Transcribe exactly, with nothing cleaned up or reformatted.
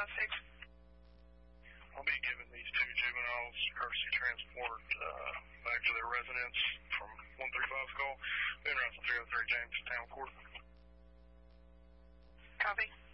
five six. I'll be giving these two juveniles courtesy transport uh, back to their residence from one thirty-five Skull. Been around three oh three James Town Court. Copy.